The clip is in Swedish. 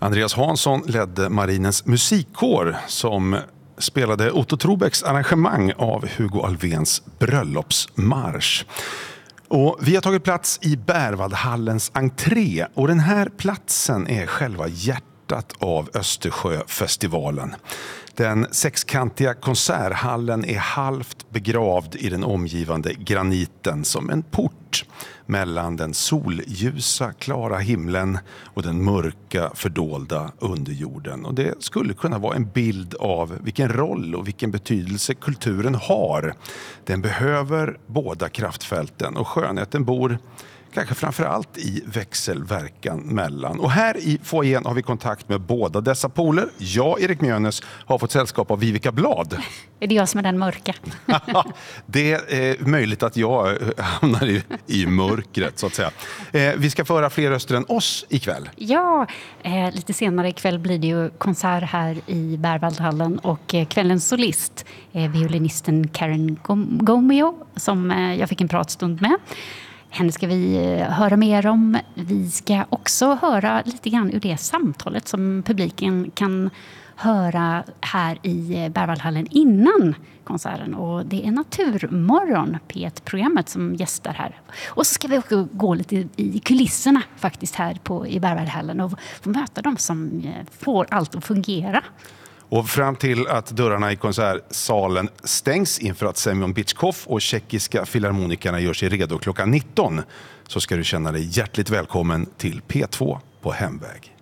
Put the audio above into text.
Andreas Hansson ledde Marinens musikkår som spelade Otto Trobecks arrangemang av Hugo Alfvéns bröllopsmarsch. Och vi har tagit plats i Berwaldhallens entré och den här platsen är själva hjärtat av Östersjöfestivalen. Den sexkantiga konserthallen är halvt begravd i den omgivande graniten som en port mellan den solljusa, klara himlen och den mörka, fördolda underjorden. Och det skulle kunna vara en bild av vilken roll och vilken betydelse kulturen har. Den behöver båda kraftfälten och skönheten bor kanske framförallt i växelverkan mellan. Och här i foajén har vi kontakt med båda dessa poler. Jag, Erik Mjönes, har fått sällskap av Vivica Blad. Är det jag som är den mörka? Det är möjligt att jag hamnar i mörkret, så att säga. Vi ska föra fler röster än oss ikväll. Ja, lite senare ikväll blir det ju konsert här i Berwaldhallen och kvällens solist är violinisten Karen Gomeo som jag fick en pratstund med. Henne ska vi höra mer om. Vi ska också höra lite grann ur det samtalet som publiken kan höra här i Berwaldhallen innan konserten. Och det är Naturmorgon, P1-programmet, som gästar här. Och så ska vi också gå lite i kulisserna faktiskt här i Berwaldhallen och få möta dem som får allt att fungera. Och fram till att dörrarna i konsertsalen stängs inför att Semyon Bitchkov och tjeckiska filharmonikerna gör sig redo klockan 19 så ska du känna dig hjärtligt välkommen till P2 på hemväg.